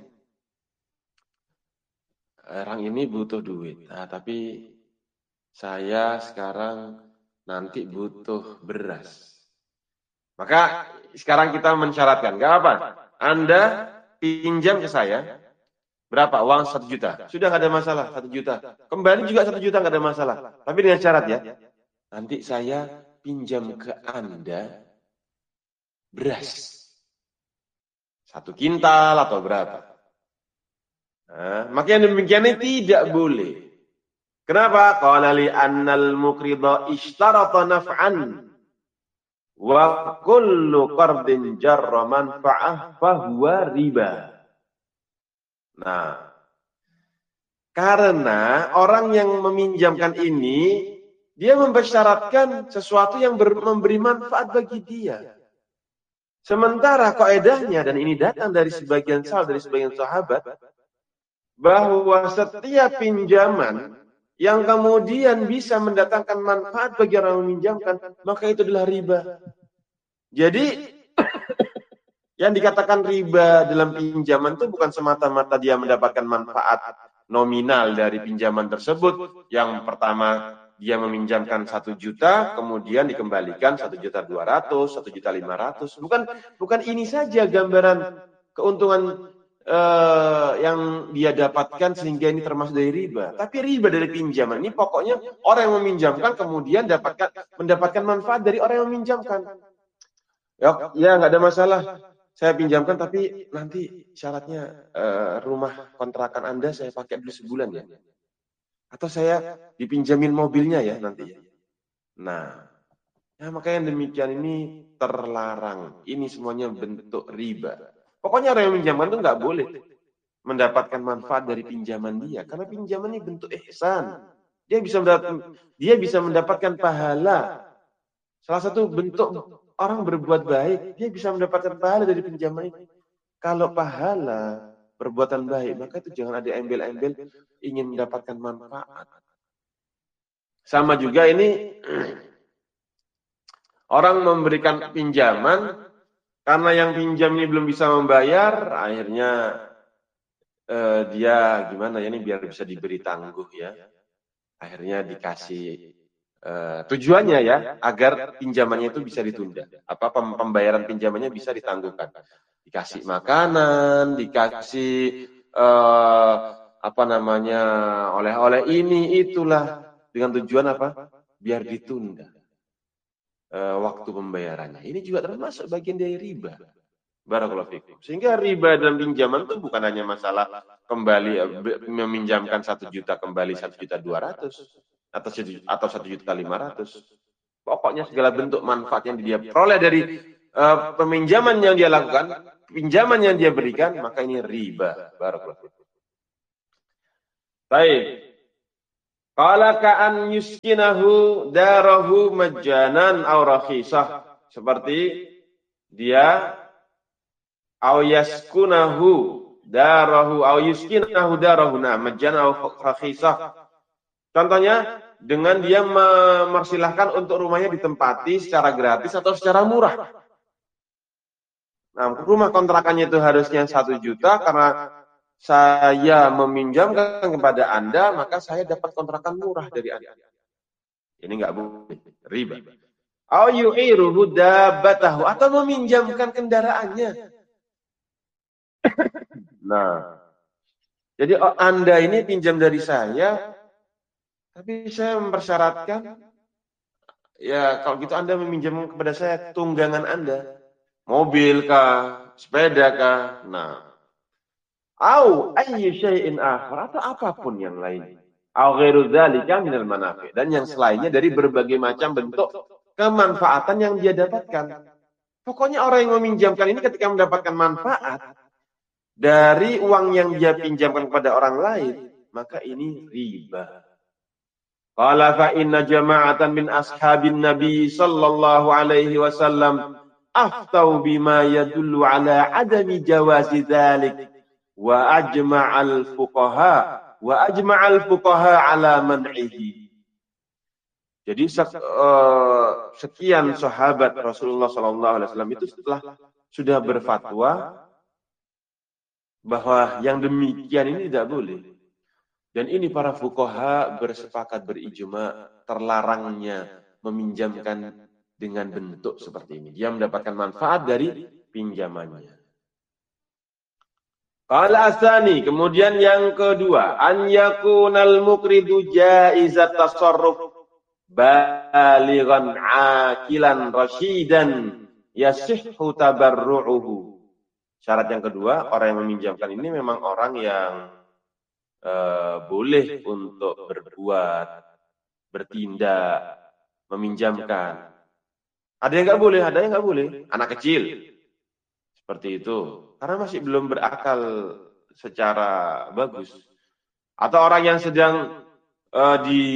Orang ini butuh duit, nah, tapi saya sekarang nanti butuh beras. Maka sekarang kita mensyaratkan, gak apa, Anda pinjam ke saya, berapa? Uang satu juta. Sudah gak ada masalah, satu juta. Kembali juga satu juta gak ada masalah. Tapi dengan syarat ya, nanti saya pinjam ke Anda beras. Satu kintal atau berapa. Nah, maka yang demikian ini tidak boleh. Kenapa? Qala li annal muqrida ishtarata naf'an wa kullu qardin jarra manfa'ah fahuwa riba. Nah, karena orang yang meminjamkan ini, dia mempersyaratkan sesuatu yang ber, memberi manfaat bagi dia. Sementara kaidahnya, dan ini datang dari sebagian salaf, dari sebagian sahabat, bahwa setiap pinjaman yang kemudian bisa mendatangkan manfaat bagi orang yang meminjamkan, maka itu adalah riba. Jadi, yang dikatakan riba dalam pinjaman itu bukan semata-mata dia mendapatkan manfaat nominal dari pinjaman tersebut. Yang pertama, dia meminjamkan satu juta, kemudian dikembalikan satu juta dua ratus, satu juta lima ratus. Bukan, bukan ini saja gambaran keuntungan uh, yang dia dapatkan sehingga ini termasuk dari riba. Tapi riba dari pinjaman ini pokoknya orang yang meminjamkan kemudian dapatkan mendapatkan manfaat dari orang yang meminjamkan. Ya, ya nggak ada masalah. Saya pinjamkan tapi nanti syaratnya uh, rumah kontrakan Anda saya pakai dulu sebulan ya. Atau saya dipinjamin mobilnya ya nanti ya. Nah, ya makanya demikian ini terlarang. Ini semuanya bentuk riba. Pokoknya orang yang meminjamkan itu nggak boleh mendapatkan manfaat dari pinjaman dia. Karena pinjaman ini bentuk ihsan. Dia bisa mendapat, dia bisa mendapatkan pahala. Salah satu bentuk orang berbuat baik, dia bisa mendapatkan pahala dari pinjaman ini. Kalau pahala perbuatan baik, maka itu jangan ada embel-embel ingin mendapatkan manfaat. Sama juga ini, orang memberikan pinjaman, karena yang pinjam ini belum bisa membayar, akhirnya eh, dia gimana ya, ini biar bisa diberi tangguh ya. Akhirnya dikasih, eh, tujuannya ya, agar pinjamannya itu bisa ditunda. Apa pembayaran pinjamannya bisa ditangguhkan. Dikasih makanan, dikasih eh, apa namanya oleh-oleh ini itulah dengan tujuan apa? Biar ditunda eh, waktu pembayarannya. Ini juga termasuk bagian dari riba. Barakallahu fikum. Sehingga riba dalam pinjaman itu bukan hanya masalah kembali meminjamkan satu juta kembali satu juta dua ratus atau satu juta lima ratus. Pokoknya segala bentuk manfaat yang dia peroleh dari uh, peminjaman yang dia lakukan, pinjaman yang dia berikan, maka ini riba. Barakallahu. Baik. Qala ka'an yuskinahu darahu majjanan aw rakhisah. Seperti dia aw yaskunahu darahu aw yuskinahu darahu nah majjanan aw rakhisah. Contohnya dengan dia mempersilahkan untuk rumahnya ditempati secara gratis atau secara murah. Nah, rumah kontrakannya itu harusnya satu juta karena saya meminjamkan kepada Anda, maka saya dapat kontrakan murah dari Anda. Ini enggak boleh, riba. Au yu'iruhu dabbatahu atau meminjamkan kendaraannya. Nah, jadi Anda ini pinjam dari saya, tapi saya mempersyaratkan, ya kalau gitu Anda meminjam kepada saya tunggangan Anda, mobil kah, sepeda kah, nah. Au ayyi syai'in akhar atau apapun yang lain. Au ghairu dzalika minal manafi' dan yang selainnya dari berbagai macam bentuk kemanfaatan yang dia dapatkan. Pokoknya orang yang meminjamkan ini ketika mendapatkan manfaat dari uang yang dia pinjamkan kepada orang lain, maka ini riba. Qala fa inna jama'atan min ashabin nabi sallallahu alaihi wasallam aftau bima yadullu ala adami jawazi dzalik. Wa ajma'al fuqaha wa ajma'al fuqaha ala man'ihi. Jadi sekian sahabat Rasulullah sallallahu alaihi wasallam itu setelah sudah berfatwa bahwa yang demikian ini tidak boleh. Dan ini para fuqaha bersepakat berijma terlarangnya meminjamkan dengan bentuk seperti ini. Dia mendapatkan manfaat dari pinjamannya. Qala asani, kemudian yang kedua, an yakunal muqridu jaizat tasarruf balighan aqilan rasyidan yasihhu tabarru'uhu. Syarat yang kedua, orang yang meminjamkan ini memang orang yang uh, boleh untuk berbuat, bertindak, meminjamkan. Ada yang enggak boleh, ada yang enggak boleh. Anak kecil. Seperti itu. Karena masih belum berakal secara bagus. Atau orang yang sedang uh,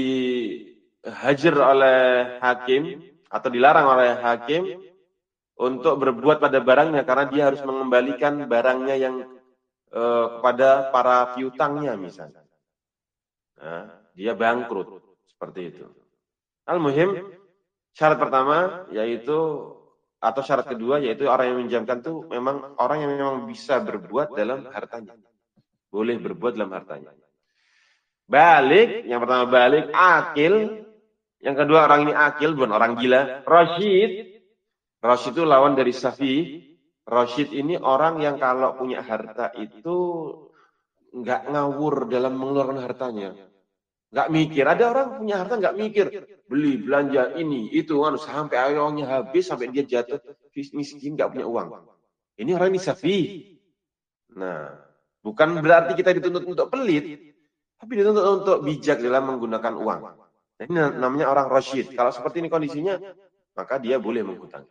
dihajar oleh hakim atau dilarang oleh hakim untuk berbuat pada barangnya karena dia harus mengembalikan barangnya yang uh, kepada para piutangnya misalnya. Nah, dia bangkrut seperti itu. Al-muhim syarat pertama yaitu atau syarat kedua yaitu orang yang meminjamkan itu memang orang yang memang bisa berbuat dalam hartanya. Boleh berbuat dalam hartanya. Balik, yang pertama balik, akil. Yang kedua orang ini akil, bukan orang gila. Rasyid. Rasyid itu lawan dari safi. Rasyid ini orang yang kalau punya harta itu enggak ngawur dalam mengeluarkan hartanya. Enggak mikir. Ada orang punya harta enggak mikir. Beli, belanja ini, itu, kan sampai uangnya habis, sampai dia jatuh miskin, nggak punya uang. Ini orang ini safi. Nah, bukan berarti kita dituntut untuk pelit, tapi dituntut untuk bijak dalam menggunakan uang. Nah, ini namanya orang rasyid. Kalau seperti ini kondisinya, maka dia boleh menghutang.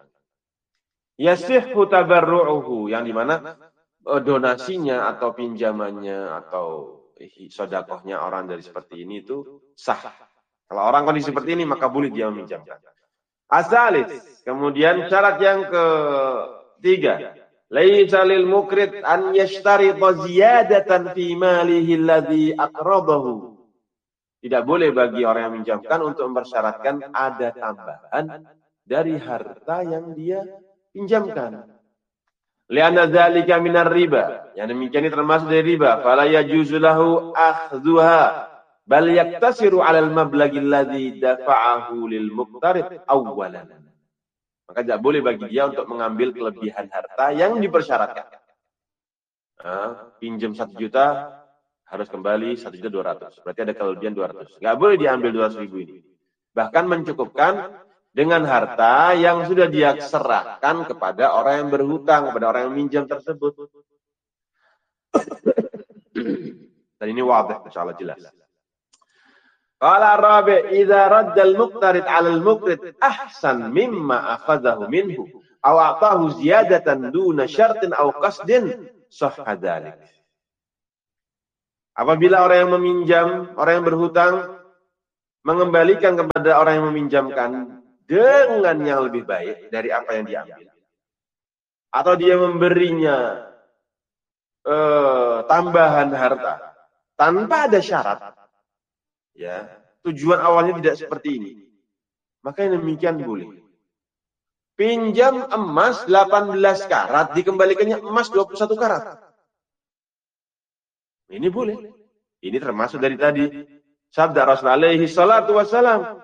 Yasihhu tabarru'uhu, yang dimana donasinya atau pinjamannya atau sedekahnya orang dari seperti ini itu sah. Kalau orang kondisi seperti ini, maka boleh dia meminjamkan. Asalis. Kemudian syarat yang ketiga. Laisa lil mukrid an yashtarita ziyadatan fi malihi alladhi aqradahu. Tidak boleh bagi orang yang meminjamkan untuk mempersyaratkan ada tambahan dari harta yang dia pinjamkan. Lianna dzalika minar riba. Yang demikian ini termasuk dari riba. Fala yajuzu lahu akhdhuha. Bal yaktasiru 'alal mablaghi alladhi dafa'ahu lil muqtarid awwalan. Maka tidak boleh bagi dia untuk mengambil kelebihan harta yang dipersyaratkan. Nah, pinjam satu juta harus kembali satu juta dua ratus. Berarti ada kelebihan dua ratus. Enggak boleh diambil dua ratus ribu ini. Bahkan mencukupkan dengan harta yang sudah dia serahkan kepada orang yang berhutang, kepada orang yang minjam tersebut. Dan ini wadih, insyaallah jelas. Qala rabi' idza radda al-muqtarid 'ala al-muqrid ahsan mimma akhadhahu minhu aw a'tahu ziyadatan duna syartin aw qasdin sahha dzalik. Apabila orang yang meminjam, orang yang berhutang mengembalikan kepada orang yang meminjamkan dengan yang lebih baik dari apa yang diambil, atau dia memberinya eh, tambahan harta tanpa ada syarat, ya, tujuan awalnya tidak seperti ini, maka yang demikian boleh. Pinjam emas delapan belas karat, dikembalikannya emas dua puluh satu karat. Ini boleh. Ini termasuk dari tadi sabda Rasul alaihi salatu wassalam.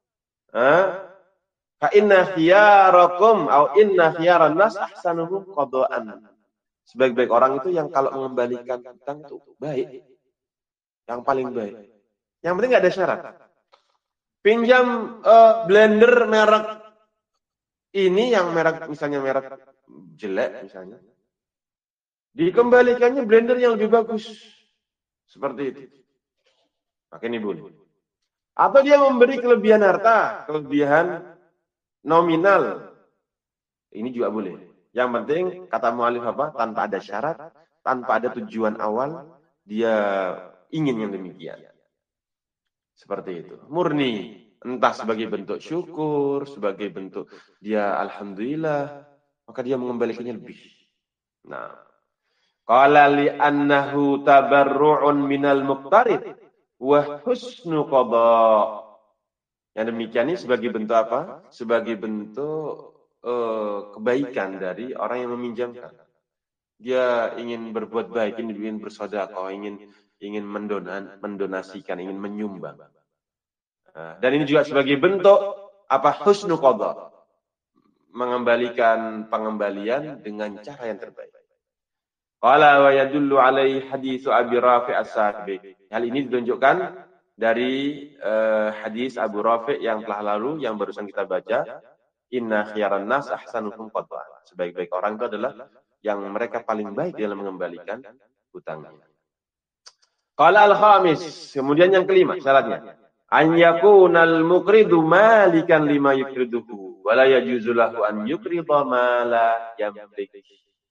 Fa inna khiyarakum au inna khiyaran nas ahsanuhum qada'an. Sebaik-baik orang itu yang kalau mengembalikan hutang itu baik. Yang paling baik. Yang penting enggak ada syarat. Pinjam uh, blender merek ini, yang merek misalnya merek jelek misalnya, dikembalikannya blender yang lebih bagus. Seperti itu. Maka ini boleh. Atau dia memberi kelebihan harta, kelebihan nominal. Ini juga boleh. Yang penting, kata mu'alif apa? Tanpa ada syarat, tanpa ada tujuan awal, dia ingin yang demikian. Seperti itu. Murni. Entah sebagai bentuk syukur, sebagai bentuk dia alhamdulillah, maka dia mengembalikannya lebih. Nah, qala li annahu tabarru'un minal muqtarid wa husnu qada. Yang demikian ini sebagai bentuk apa? Sebagai bentuk uh, kebaikan dari orang yang meminjamkan. Dia ingin berbuat baik, ingin bersedekah, ingin ingin mendonan, mendonasikan, ingin menyumbang. Nah, dan ini juga sebagai bentuk apa? Husnu qada. Mengembalikan pengembalian dengan cara yang terbaik. Qala wa yadullu alaihi hadits Abi Rafi' as-Sabiq. Hal ini ditunjukkan dari uh, hadis Abu Rafi' yang telah lalu, yang barusan kita baca. Inna khiyaran nas ahsanuhum qada'an. Sebaik-baik orang itu adalah yang mereka paling baik dalam mengembalikan hutangnya. Qala al-khamis, kemudian yang kelima syaratnya, an yakunal muqridu malikan lima yukriduhu wa la yajuzu lahu an yukrida ma la yamlik.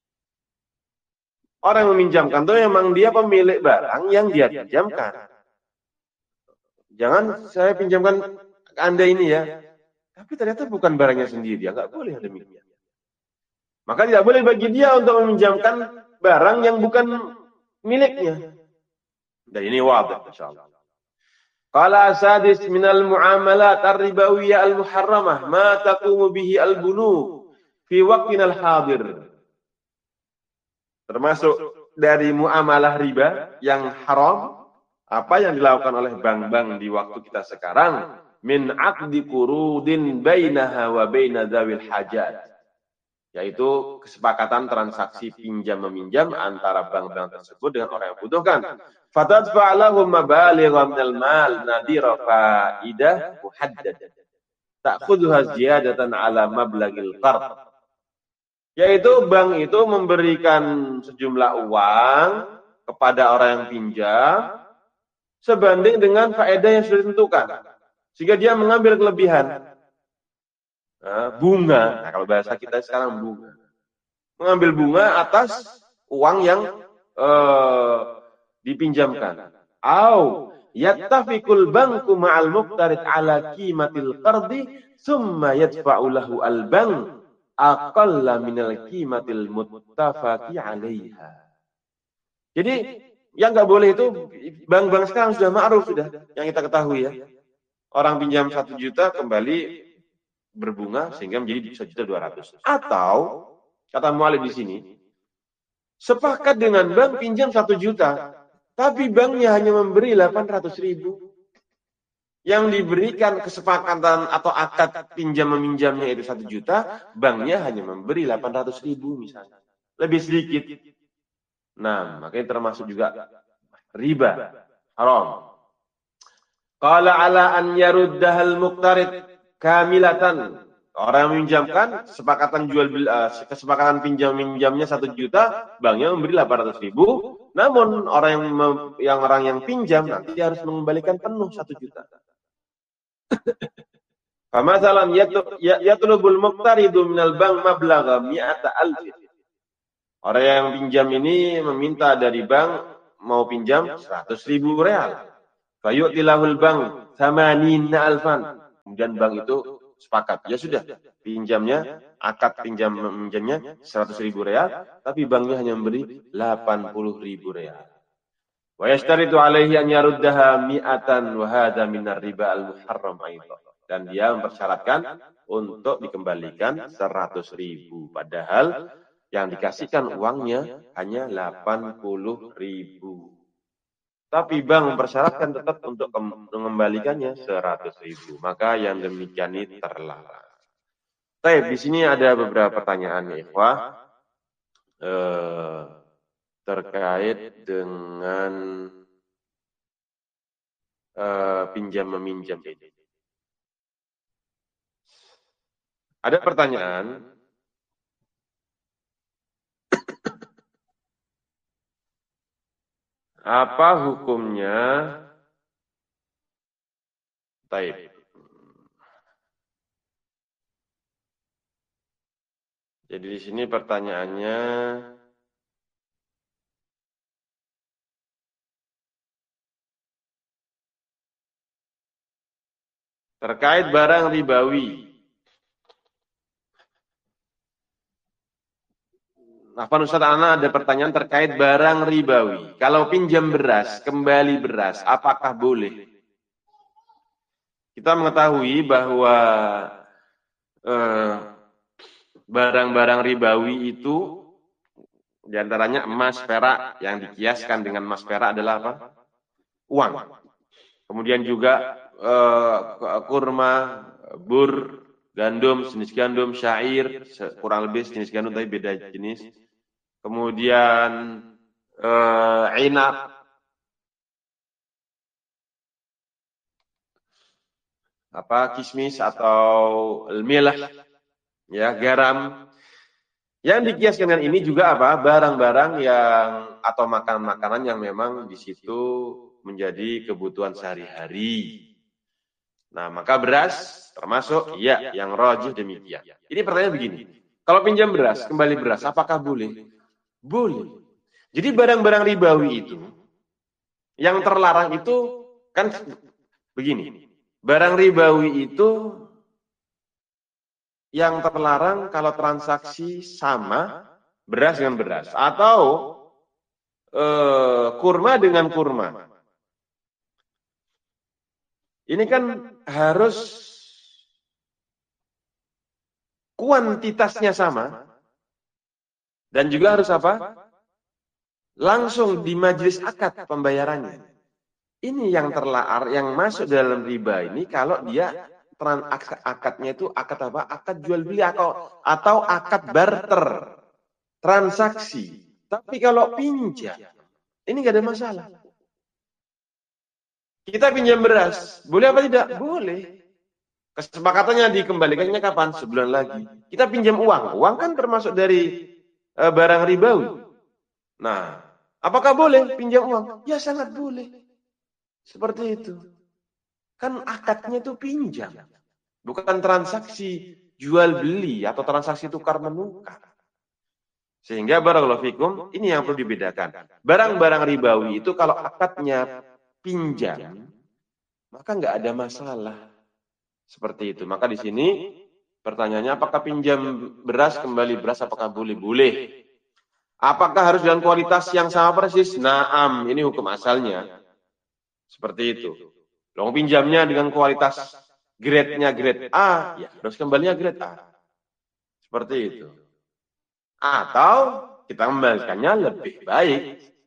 Orang yang meminjamkan itu memang dia pemilik barang yang dia pinjamkan. Jangan saya pinjamkan Anda ini ya, tapi ternyata bukan barangnya sendiri, enggak boleh demikian. Maka tidak boleh bagi dia untuk meminjamkan barang yang bukan miliknya. Dan ini wadih insyaallah. Qala sadis minal muamalat ar-ribawiyyah al-muharramah ma taqumu bihi al-bunu fi waqtina al-hadir. Termasuk dari muamalah riba yang haram, apa yang dilakukan oleh bank-bank di waktu kita sekarang, min aqdi qurudin bainaha wa baina dzawil hajat, yaitu kesepakatan transaksi pinjam meminjam antara bank-bank tersebut dengan orang yang membutuhkan. Fatadfa lahum mabaligha minal mal nadira faidah muhaddadah ta'khudhuha ziyadatan ala mablagil qard. Yaitu bank itu memberikan sejumlah uang kepada orang yang pinjam sebanding dengan faedah yang sudah ditentukan, sehingga dia mengambil kelebihan. Nah, bunga, nah kalau bahasa kita sekarang bunga, mengambil bunga atas uang yang eh, dipinjamkan. Au yattafiqul banku ma'al muqtarid ala qimatil qardi summa yadfa'u lahu al-bank aqalla minal qimatil muttafaqi 'alaiha. Jadi yang enggak boleh itu, bank-bank sekarang sudah ma'ruf sudah, yang kita ketahui ya. Orang pinjam satu juta kembali berbunga sehingga menjadi satu juta dua ratus. Atau kata mu'alif di sini, sepakat dengan bank pinjam satu juta, tapi banknya hanya memberi delapan ratus ribu. Yang diberikan kesepakatan atau akad pinjam meminjamnya itu satu juta, banknya hanya memberi delapan ratus ribu misalnya. Lebih sedikit. Nah, makanya termasuk juga riba, haram. Qala ala an yaruddahal muqtarid kamilatan. Orang yang meminjamkan, kesepakatan jual uh, kesepakatan pinjam minjamnya satu juta, banknya memberi delapan ratus ribu. Namun orang yang yang orang yang pinjam nanti harus mengembalikan penuh satu juta. Famasalan yatlubul muqtaridu minal bank mablagha mi'ata alfin. Orang yang pinjam ini meminta dari bank mau pinjam seratus ribu real. Fayu'tilahul bank thamanina alfan. Kemudian bank itu sepakat, ya sudah, pinjamnya, akad pinjam pinjamnya seratus ribu real, tapi banknya hanya memberi delapan puluh ribu real. Wa yashtaritu alaihi an yaruddaha mi'atan wa hadha minar riba al-muharram aidan. Dan dia mempersyaratkan untuk dikembalikan seratus ribu. Padahal yang dikasihkan uangnya hanya delapan puluh ribu. Tapi bank mempersyaratkan tetap untuk mengembalikannya seratus ribu. Maka yang demikian ini terlarang. Baik, di sini ada beberapa pertanyaan ya, ikhwah. Eh, terkait dengan eh, pinjam meminjam ini. Ada pertanyaan, apa hukumnya? Taib. Jadi di sini pertanyaannya, terkait barang ribawi. Afwan Ustaz, ana ada pertanyaan terkait barang ribawi. Kalau pinjam beras, kembali beras, apakah boleh? Kita mengetahui bahwa barang-barang eh, ribawi itu diantaranya emas, perak, yang dikiaskan dengan emas, perak adalah apa? Uang. Kemudian juga eh, kurma, bur, gandum, jenis gandum, syair, kurang lebih jenis gandum tapi beda jenis. Kemudian eh, inap, apa kismis atau milah, ya garam. Yang dikiaskan dengan ini juga apa? Barang-barang yang atau makanan-makanan yang memang di situ menjadi kebutuhan sehari-hari. Nah, maka beras termasuk ya yang rajih demikian. Ini pertanyaan begini. Kalau pinjam beras, kembali beras, apakah boleh? Boleh. Jadi barang-barang ribawi itu yang terlarang itu kan begini. Barang ribawi itu yang terlarang kalau transaksi sama beras dengan beras atau eh, kurma dengan kurma. Ini kan harus kuantitasnya sama dan juga harus apa? Langsung di majelis akad pembayarannya. Ini yang terlarang, yang masuk dalam riba ini kalau dia akadnya itu akad apa? Akad jual beli atau atau akad barter, transaksi. Tapi kalau pinjam, ini nggak ada masalah. Kita pinjam beras, boleh apa tidak? Boleh. Kesepakatannya dikembalikannya kapan? Sebulan lagi. Kita pinjam uang, uang kan termasuk dari e, barang ribawi. Nah, apakah boleh pinjam uang? Ya sangat boleh. Seperti itu. Kan akadnya itu pinjam. Bukan transaksi jual beli atau transaksi tukar menukar. Sehingga barakallahu fikum, ini yang perlu dibedakan. Barang-barang ribawi itu kalau akadnya pinjam, maka nggak ada masalah. Seperti itu. Maka di sini pertanyaannya, apakah pinjam beras kembali beras apakah boleh? Boleh. Apakah harus dengan kualitas yang sama persis? Naam, ini hukum asalnya. Seperti itu. Long pinjamnya dengan kualitas grade-nya grade A, ya harus kembalinya grade A. Seperti itu. Atau kita kembalikannya lebih baik.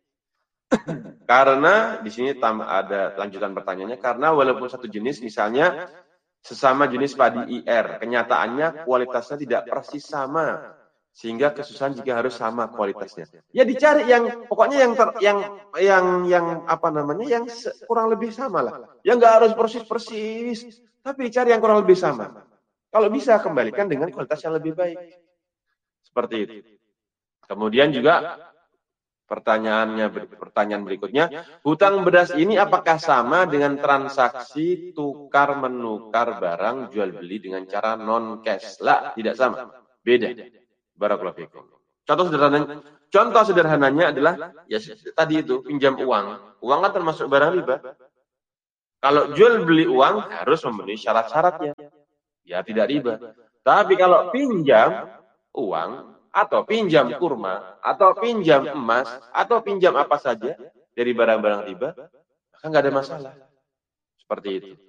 Karena di sini ada lanjutan pertanyaannya, karena walaupun satu jenis, misalnya sesama jenis padi I R, kenyataannya kualitasnya tidak persis sama, sehingga kesusahan jika harus sama kualitasnya. Ya dicari yang pokoknya yang ter, yang yang yang apa namanya yang kurang lebih sama lah. Ya nggak harus persis-persis, tapi cari yang kurang lebih sama. Kalau bisa kembalikan dengan kualitas yang lebih baik. Seperti itu. Kemudian juga Pertanyaannya, pertanyaan berikutnya, hutang beras ini apakah sama dengan transaksi tukar menukar barang jual beli dengan cara non cash? Lah, tidak sama. Beda. Barakallahu fikum. Contoh sederhananya, contoh sederhananya adalah ya tadi itu pinjam uang. Uang kan termasuk barang riba. Kalau jual beli uang harus memenuhi syarat-syaratnya. Ya tidak riba. Tapi kalau pinjam uang atau pinjam kurma, atau pinjam emas, atau pinjam apa saja dari barang-barang riba, maka nggak ada masalah. Seperti itu.